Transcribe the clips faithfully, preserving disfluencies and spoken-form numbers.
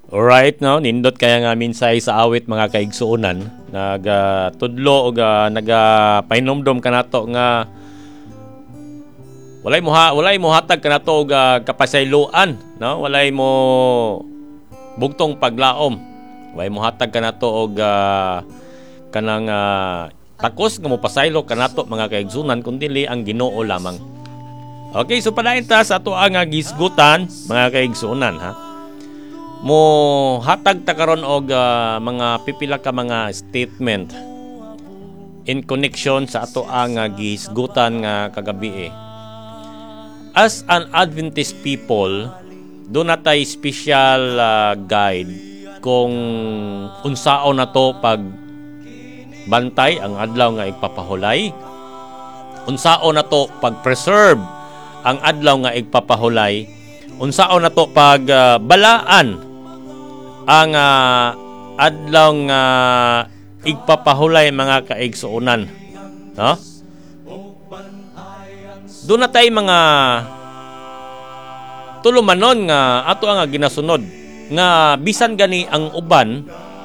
Alright, no? Nindot kaya nga minsay sa awit mga kaigsuunan. Nag-tudlo uh, o uh, nag-pahinomdom ka na to nga walay mo, ha, walay mo hatag ka na to og uh, kapasayloan. No? Walay mo bugtong paglaom. Walay mo hatag ka na to og uh, kanang uh, takos nga mo pasaylo ka na to mga kaigsuunan kundi ang Ginoo lamang. Okay, so padayon ta sa ato ang gisgutan mga kaigsuunan ha. Mo hatag ta karon og uh, mga pipila ka mga statement in connection sa ato ang uh, gisgutan nga kagabi eh. As an Adventist people, do na tay special uh, guide kung unsaon na to pag bantay ang adlaw nga igpapahulay, unsaon na to pag preserve ang adlaw nga igpapahulay, unsaon na to pag uh, balaan ang uh, adlaw nga igpapahulay mga kaigsuunan. No? Doon na tayo mga tulumanon nga ato ang ginasunod nga bisan gani ang uban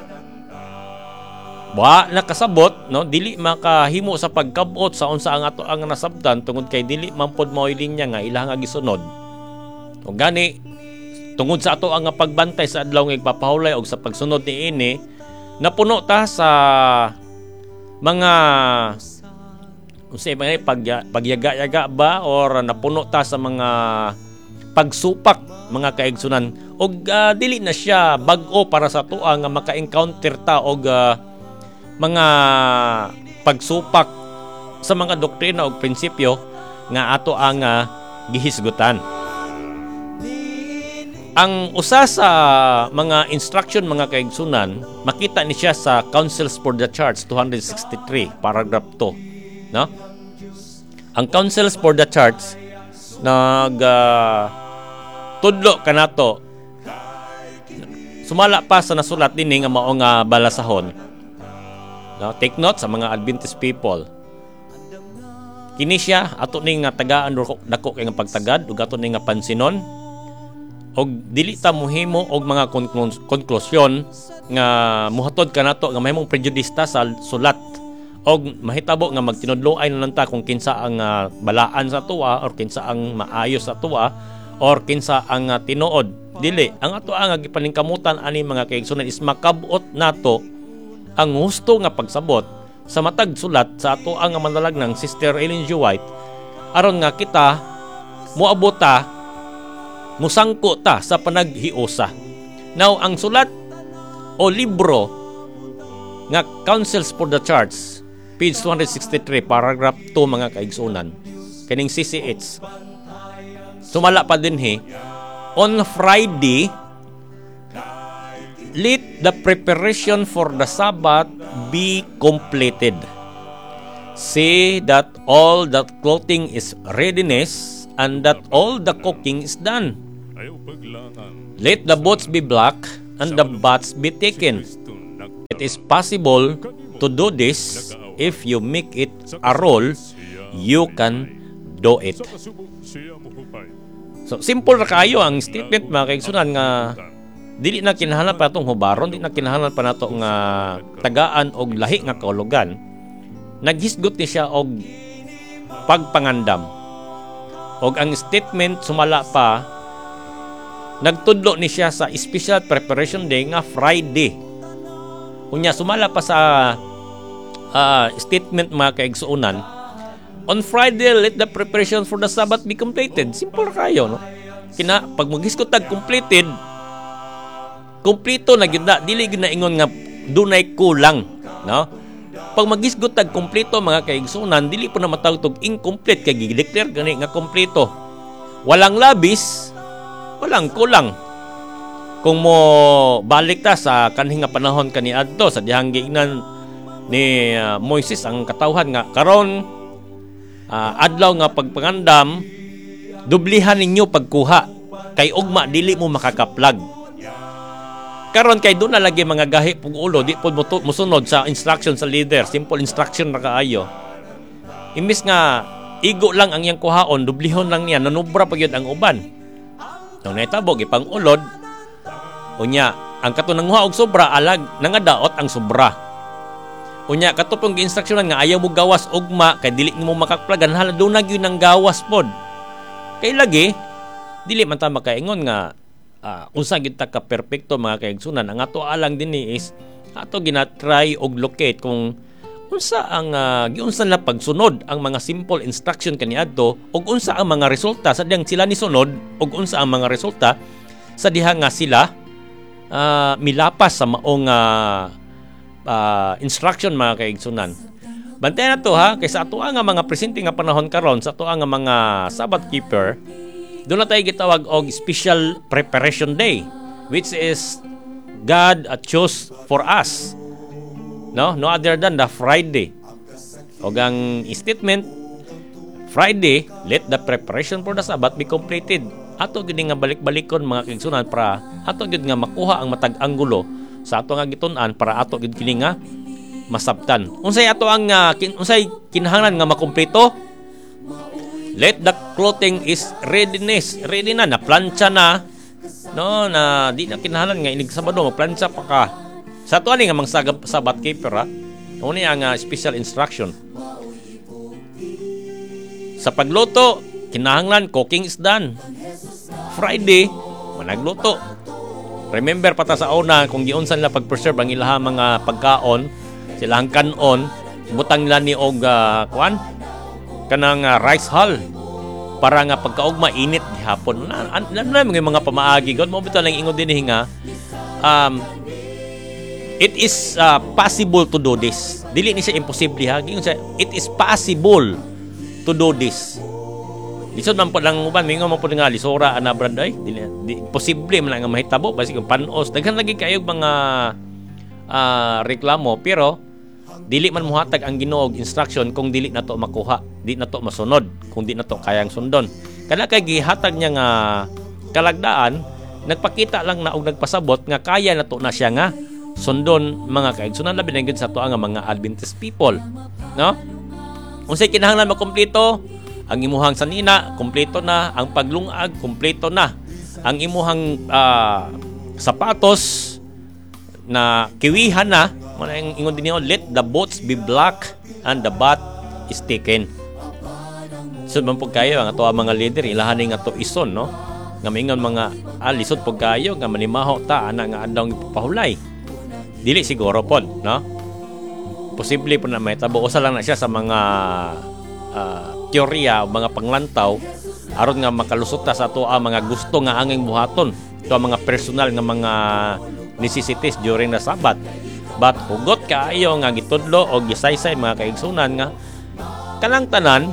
wa nakasabot, no, dili makahimo sa pagkabot sa unsa ang ato ang nasabtan tungod kay dili man pod mao linya nga ilang nga gisunod. O gani tungod sa ato ang pagbantay sa adlaw nga igpapahulay og sa pagsunod ni ini, napuno ta sa mga unsay mga pag pagyaga-yaga ba or napuno ta sa mga pagsupak mga kaigsunan og uh, dili na siya bag-o para sa tuwa nga maka-encounter ta og uh, mga pagsupak sa mga doktrina og prinsipyo nga ato ang uh, gihisgutan. Ang usa sa mga instruction mga kaigsunan, makita ni siya sa Councils for the Church two sixty-three, paragraph two. No? Ang Councils for the Church nag uh, tudlo kanato sumala pa sa nasulat dinhi nga mao nga balasahon. No? Take note sa mga Adventist people. Kini siya ato ning nga tagaan dako kay nga pagtagad ug ato ning nga pansinon. Og dili ta mohimo og mga konklusyon nga muhatod kanato nga mahimong prejudista sa sulat og mahitabo nga magtinudloay na lang ta kung kinsa ang uh, balaan sa tuwa or kinsa ang maayo sa tuwa or kinsa ang uh, tinuod. Dili, ang ato ang gipaningkamutan ani mga kaigsunan is makabot nato ang husto nga pagsabot sa matag sulat sa ato ang manalag ng Sister Ellen G. White aron nga kita moabot ta musangko ta sa panaghiusa. Now, ang sulat o libro nga Councils for the Church, page two sixty-three, paragraph two mga kaigsunan, kaning C C H. Sumala pa din he, on Friday, let the preparation for the Sabbath be completed. See that all the clothing is readiness and that all the cooking is done. Let the boats be black and the bats be taken. It is possible to do this. If you make it a role, you can do it. So, simple na kayo ang statement mga kaigsunan nga dili na kinahanglan pa itong hubaron, dili na kinahanglan pa nato nga tagaan og lahi nga kaulugan. Naghisgot ni siya og pagpangandam. Og ang statement sumala pa, nagtudlo ni siya sa special preparation day nga Friday. Unya sumala pa sa uh, statement mga kaigsuunan, on Friday let the preparation for the Sabbath be completed. Simple kayo, no? Kina pag maghisgot tag completed, kompleto na gyud na, dili gyud na ingon nga dunay kulang, no? Pag maghisgot tag kompleto mga kaigsuunan, dili po na matawag tog incomplete kay gi-declare gani nga kompleto. Walang labis, walang kulang. Kung mo balik ta sa kanhing nga panahon kaniadto sa dihang giingnan ni uh, Moises ang katawhan nga karon uh, adlaw nga pagpangandam, dublihan ninyo pagkuha kay ugma dili mo makakaplag. Karon kay doon na lagi mga gahi pug ulo, di po musunod sa instruction sa leader, simple instruction na kaayo. Imbis nga igo lang ang iyang kuhaon, dublihon lang niya, nanubra pa gyud ang uban. Nung naitabo gipang ulod, unya ang kato nanguha og sobra alag nangadaot ang sobra. Unya kato pong gi-instruksyonan nga ayaw mo gawas ugma kay dili nimo makakplagan hala do na gyud nang gawas pod. Kay lagi dili man ta makaingon nga uh, unsa gyud ta ka perpekto mga kaigsunan. Ang ato alang dinhi is ato ginatry og locate kung unsa ang uh, giunsa na pagsunod ang mga simple instruction kaniadto ug unsa ang mga resulta sa diyang sila ni sunod ug unsa ang mga resulta sa diha nga sila uh, milapas sa maong uh, uh, instruction mga kaigsunan. Bantayan na to ha kay sa ato nga mga presente nga panahon karon sa ato nga mga Sabbath keeper doon na tayo gitawag og special preparation day which is God uh, chose for us. No, no other than the Friday. O ang statement, Friday, let the preparation for the Sabbath be completed. Ato gid nga balik-balikon mga kaigsunan para ato gid nga makuha ang matag anggulo sa ato nga gitun-an para ato gid kini nga masabtan. Unsay ato ang uh, kin, unsay kinahanglan nga makumpleto? Let the clothing is readiness. Ready na, na plancha na. No, na di na kinahanglan nga inig Sabado magplancha pa ka. Sa ito nga mga Sabbath keeper ha, ano ang uh, special instruction. Sa pagluto, kinahanglan cooking is done. Friday, managluto. Remember pata sa una, kung giunsan nila pag-preserve ang ilang mga pagkaon, silang kanon, butang nila ni og uh, kuan, kanang uh, rice hull. Para nga pagkaugma, init hapon. Ano na mga pamaagi, God mo bito lang ingon din nga, um, it is uh, possible to do this. Dili ni siya imposible ha. It is possible to do this. Lisod man po lang uban, mingon mo po nga lisora ana branday. Dili di, posible man nga mahitabo basi kung panos. Daghan lagi kayo mga uh, reklamo pero dili man muhatag ang Ginoo og instruction kung dili nato makuha, di nato masunod, kung di nato kayang sundon. Kana kay gihatag niya nga kalagdaan, nagpakita lang na og nagpasabot nga kaya nato na siya nga sundon mga kaigsunan labi na gid sa tuwa nga mga Adventist people, no? Unsay kinahanglan makumpleto? Ang imuhang sanina kumpleto na, ang paglungag kumpleto na, ang imuhang uh, sapatos na kiwihan na, mo ang ingon din niyo, let the boats be black and the bath is taken. So man pug kayo ang ato mga leader ilahan nga to ison, no? Nga mingon mga alisod pug kayo nga manimaho ta ana nga adlaw ipahulay. Dili siguro pod, no? Posible po na may tabo. Usa lang na siya sa mga uh, teorya o mga panglantaw aron nga makalusot ta sa ato ang mga gusto nga anging buhaton. Ito ang mga personal nga mga necessities during the Sabbath. But hugot kaayo nga gitudlo o gisaysay mga kaigsunan nga kanang tanan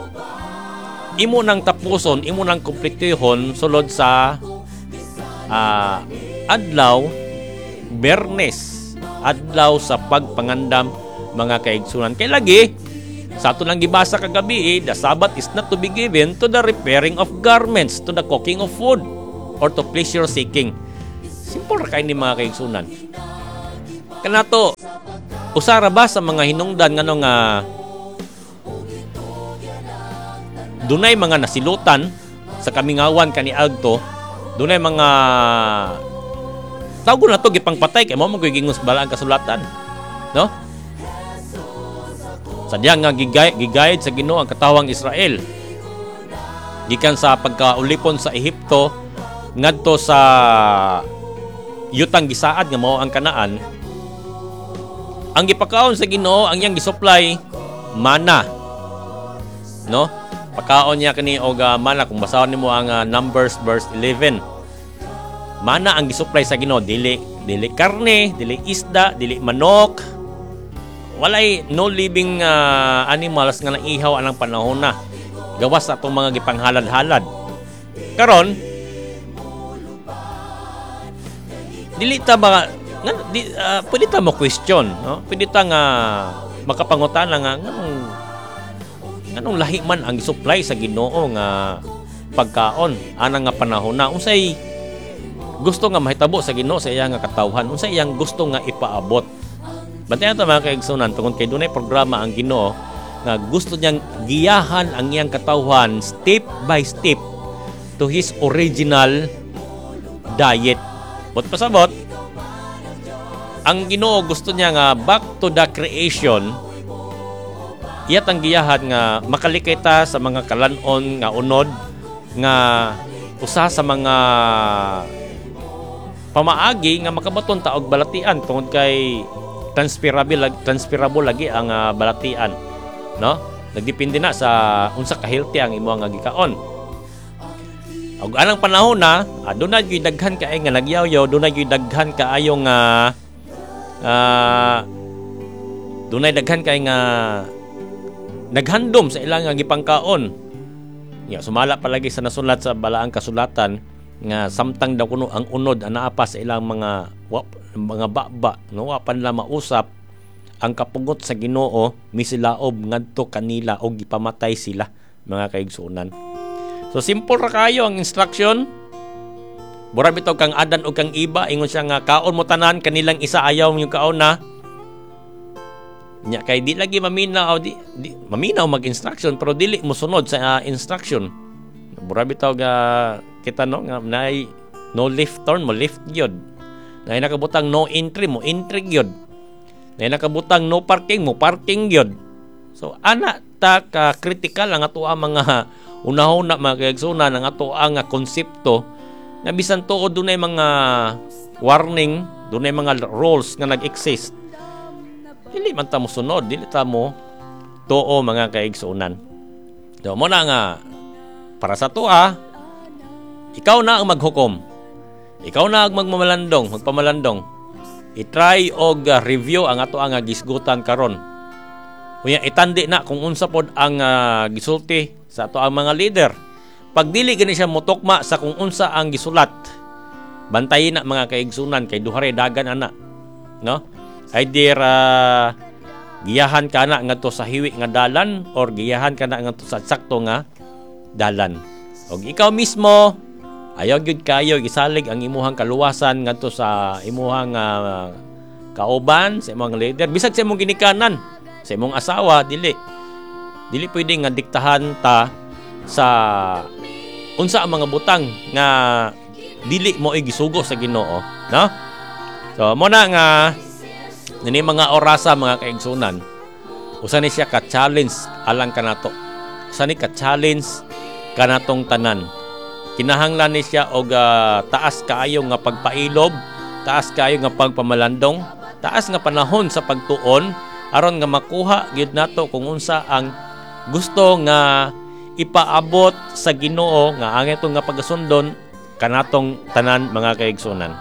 imo nang tapuson, imo nang kumpletihon sulod sa uh, adlaw Bernes, adlaw sa pagpangandam mga kaigsunan. Kay lagi sa ato lang gibasa kagabi, the Sabbath is not to be given to the repairing of garments, to the cooking of food, or to pleasure seeking. Simple ra kay ni mga kaigsunan. Kanato usara ba sa mga hinungdan ngano nga dunay mga nasilutan sa kamingawan kani adto, dunay mga tawgo na to gipangpatay kay mao mo gigingos bala ang kasulatan, no? Sadya nga gigay gigayad sa Ginoo ang katawang Israel gikan sa pagkaulipon sa Ehipto ngadto sa yutang gisaad nga mao ang Kanaan. Ang gipakaon sa Ginoo ang iyang gisupply mana, no? Pakaon niya kani og uh, mana kung basahon nimo ang uh, Numbers verse eleven. Mana ang gisupply sa Ginoo, dili dili karne, dili isda, dili manok. Walay no living uh, animals nga naihaw anang panahon na. Gawas sa atong mga gipanghalad-halad. Karon dili ta ba nga di, uh, pwede ta mo question, no? Pwede ta nga makapangutana nga nganong nganong lahi man ang supply sa Ginoo nga pagkaon ana nga panahon na unsay gusto nga mahitabo sa Ginoo sa iyang nga katawhan, unsay iyang gusto nga ipaabot. Bantayan ta mga kaigsunan tungod kay dunay programa ang Ginoo nga gusto niyang giyahan ang iyang katawhan step by step to his original diet. But pasabot ang Ginoo gusto niya nga back to the creation. Iyat ang giyahan nga makalikay ta sa mga kalanon nga unod nga usa sa mga pamaagi nga makabaton ta og balatian tungod kay transferable transferable lagi ang uh, balatian, no? Nagdepende na sa unsa ka healthy ang imo nga gikaon. Og anang panahon na, ah, doon na gyud daghan kaay nga nagyaw-yaw, doon na gyud daghan kaayo nga uh, doon na daghan kaay nga naghandom sa ilang nga gipangkaon. Ya, sumala palagi sa nasulat sa balaang kasulatan nga samtang daw kuno ang unod anaa pa sa ilang mga wap, mga baba, no, wapan la mausap ang kapugot sa Ginoo misilaob ngadto kanila og gipamatay sila, mga kaigsuonan. So simple ra kayo ang instruction. Mura bitaw kang Adan o kang iba, ingon siya nga kaon mo tanan kanilang isa ayaw yung kaon na. Nya kay di lagi maminaw di, di maminaw mag-instruction pero dili mo sunod sa uh, instruction. Mura bitaw ga kita no nga nay no left turn mo left gyud. Nay nakabutang no entry mo entry gyud. Nay nakabutang no parking mo parking gyud. So ana ta ka critical ang ato ang mga unahon na mga kaigsunan ang ato ang konsepto na bisan tuod dunay mga warning, dunay mga rules nga nag-exist. Dili man ta mo sunod, dili ta mo tuo mga kaigsunan. So mo na nga para sa tuwa, ikaw na ang maghukom. Ikaw na ang magmamalandong, magpamalandong. I-try og uh, review ang ato ang gisgutan karon. Kunya itandi na kung unsa pod ang uh, gisulti sa ato ang mga leader. Pag dili gani siya motokma sa kung unsa ang gisulat, bantayin na mga kaigsunan kay duhare dagan ana, no? Either uh, giyahan ka na ngadto sa hiwi nga dalan or giyahan ka na ngadto sa sakto nga dalan. Og ikaw mismo ayaw gyud kayo gisalig ang imuhang kaluwasan ngadto sa imuhang uh, kauban sa imong leader bisag sa imong ginikanan, sa imong asawa, dili dili pwede nga diktahan ta sa unsa ang mga butang nga dili mo igisugo sa Ginoo, no? So mo na nga nini mga orasa mga kaigsunan, usa ni siya ka challenge alang kanato, usa ni ka challenge kanatong tanan. Kinahanglan ni siya og uh, taas kaayo nga pagpailob, taas kaayo nga pagpamalandong, taas nga panahon sa pagtuon aron nga makuha gyud nato kung unsa ang gusto nga ipaabot sa Ginoo nga ang ito nga pagasundon kanatong tanan mga kaigsunan.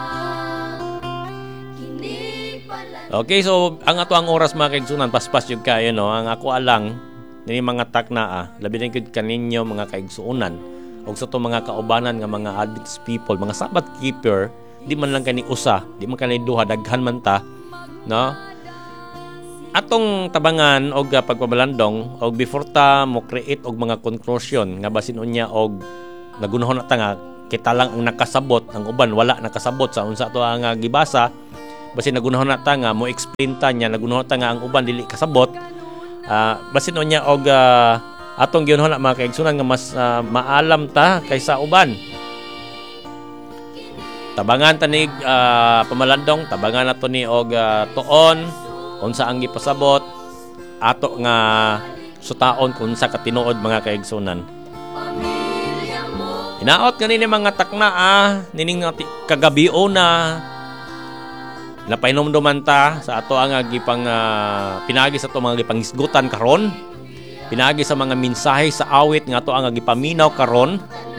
Okay, so ang ato ang oras mga kaigsunan paspas jud kayo, no? Ang ako alang nini mga taknaa labi na gyud kaninyo mga kaigsuonan og sa to mga kaubanan nga mga addicts people, mga Sabbath keeper, di man lang kani usa, di man kani duha, daghan man ta, no? Atong tabangan og uh, pagpabalandong og before ta mo create og mga conclusion nga basin unya og nagunahon na ta nga kita lang ang nakasabot, ang uban wala nakasabot sa unsa to ang uh, gibasa, basin nagunahon na ta nga mo explain ta nya nagunahon ta nga ang uban dili kasabot. Uh, basin unya og uh, atong giunahon na mga kaigsunan nga mas uh, maalam ta kaysa uban. Tabangan ta ni uh, pamalandong, tabangan nato ni og uh, tuon unsa ang gipasabot ato nga sutaon kung sa katinuod mga kaigsunan. Hinaot kanini mga taknaa nining kagabion na napainomduman ta sa ato ang gipang uh, pinagi sa ato mga gipangisgutan karon, pinagi sa mga mensahe sa awit nga ato ang gipaminaw karon.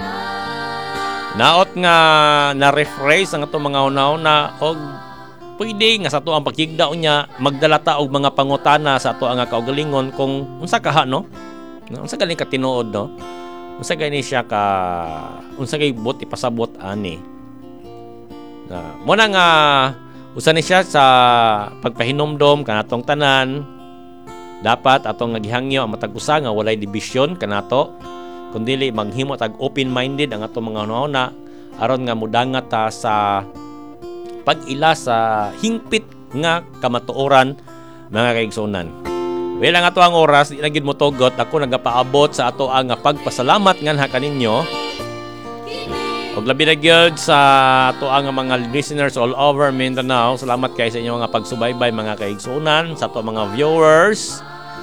Naot nga na-rephrase ang ato mga una-una og pwede nga sa ato ang pagkigdaw niya magdala ta og mga pangutana sa ato ang kaugalingon kung unsa kaha, no? Unsa galing ka tinuod, no? Unsa gani siya ka unsa gay bot ipasabot ani. Na mo na nga usa ni siya sa pagpahinomdom kanatong tanan. Dapat atong nagihangyo ang matag usa nga walay division kanato, kundi maghimo tag open-minded ang atong mga una-una aron nga mudangat ta sa pag-ila sa hingpit nga kamatuoran mga kaigsunan. Well, ang ato ang oras, di na gid mo tugot, ako nagapaabot sa ato ang pagpasalamat nganha kaninyo. Og labi na gyud sa ato ang mga listeners all over Mindanao. Salamat kay sa inyo mga pagsubaybay mga kaigsunan, sa ato mga viewers.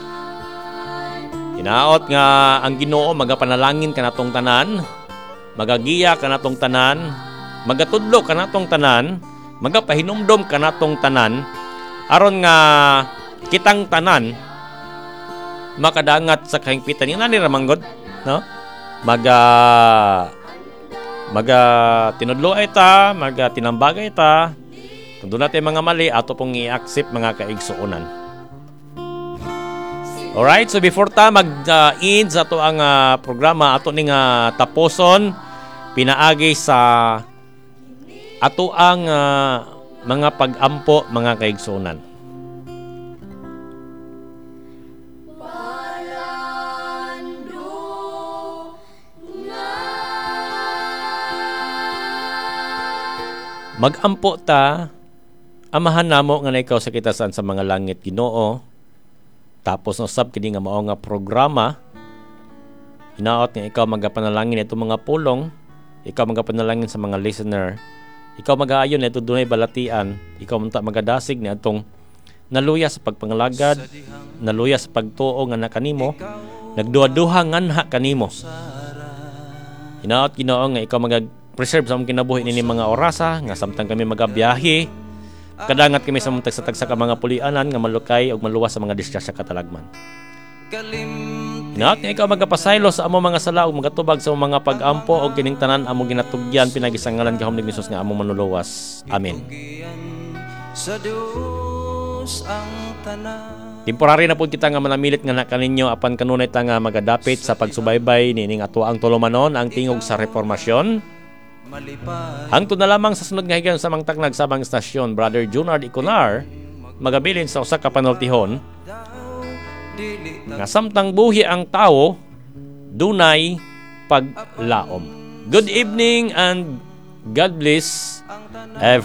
Hinaot nga ang Ginoo magapanalangin kanatong tanan, magagiya kanatong tanan, magatudlo kanatong tanan, magapahinumdom kanatong tanan aron nga kitang tanan makadangat sa kahingpitan. Ina ni ramanggod, no? Maga maga tinudlo ay ta, maga tinambagay ta. Kung doon natin mga mali, ato pong i-accept mga kaigsuonan. Alright, so before ta mag-end uh, sa ato ang uh, programa, ato ning uh, taposon, pinaagi sa ato ang uh, mga pag-ampo mga kaigsuonan. Mag-ampo ta, amahan namo nga na ikaw sa kitasan sa mga langit Ginoo. Tapos no sab kini nga mao nga programa, hinaot nga ikaw magapanalangin itong mga pulong, ikaw magapanalangin sa mga listener, ikaw magaayon ito dunay balatian, ikaw munta magadasig ni atong naluya sa pagpangalagad, naluya sa pagtuo nga na kanimo, nagduha-duha nganha kanimo. Hinaot Ginoo nga ikaw magag preserve sa among kinabuhi nini mga orasa nga samtang kami magabiyahe, kadangat kami sa muntag sa tagsa ka mga pulianan nga malukay og maluwas sa mga disgrasya katalagman. Hinaot nga ikaw magapasaylo sa among mga sala ug magatubag sa among mga pag-ampo og kining tanan among ginatugyan pinagisangalan gahom ni Jesus nga among manluluwas. Amen. Temporary na po kita nga manamilit nga na kaninyo apan kanunay ta nga magadapit sa pagsubaybay nining ato ang tulumanon ang tingog sa reformasyon. Hangtod na lamang sa sunod nga higayon sa mga taknag sabang stasyon, Brother Junard Iconar magabilin sa usa ka panultihon nga samtang buhi ang tao dunay paglaom. Good evening and God bless everyone.